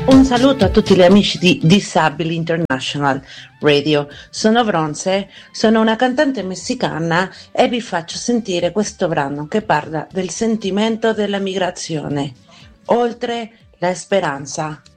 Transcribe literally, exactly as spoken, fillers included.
Un saluto a tutti gli amici di Disabili International Radio. Sono Bronze, sono una cantante messicana e vi faccio sentire questo brano che parla del sentimento della migrazione, oltre la speranza.